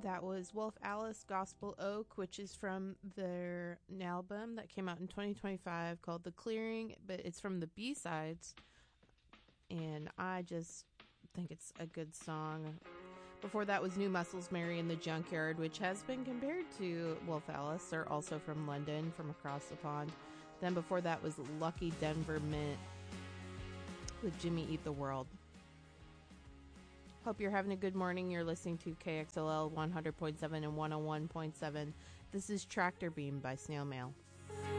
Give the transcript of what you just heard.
That was Wolf Alice Gospel Oak, which is from their album that came out in 2025 called The Clearing, but it's from the B-sides, and I just think it's a good song. Before that was New Muscles, Mary in the Junkyard, which has been compared to Wolf Alice. They're also from London, from across the pond. Then before that was Lucky Denver Mint with Jimmy Eat the World. Hope you're having a good morning. You're listening to KXLL 100.7 and 101.7. This is Tractor Beam by Snail Mail.